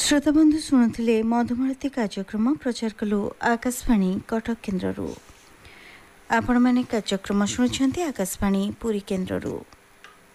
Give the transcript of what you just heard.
श्रोताबंधु शुणुले मधुमालती कार्यक्रम प्रचार कलु आकाशवाणी कटक केन्द्र आपण मैंने कार्यक्रम शुणुंट आकाशवाणी पुरी केन्द्र।